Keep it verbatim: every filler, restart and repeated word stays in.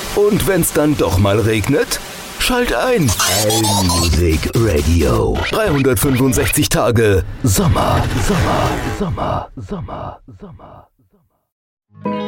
Und wenn's dann doch mal regnet? Schalt ein. L-Music Radio. dreihundertfünfundsechzig Tage Sommer, Sommer, Sommer, Sommer, Sommer, Sommer.